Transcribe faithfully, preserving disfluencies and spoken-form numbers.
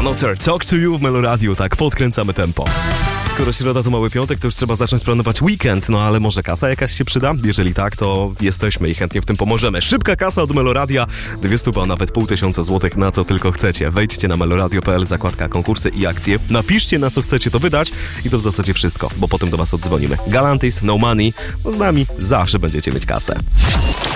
Another Talk to You w Meloradiu, tak podkręcamy tempo. Skoro środa to mały piątek, to już trzeba zacząć planować weekend, no ale może kasa jakaś się przyda? Jeżeli tak, to jesteśmy i chętnie w tym pomożemy. Szybka kasa od Meloradia, dwie stóp, a nawet pół tysiąca złotych, na co tylko chcecie. Wejdźcie na meloradio kropka p l, zakładka konkursy i akcje, napiszcie, na co chcecie to wydać i to w zasadzie wszystko, bo potem do was oddzwonimy. Galantis, No Money, no z nami zawsze będziecie mieć kasę.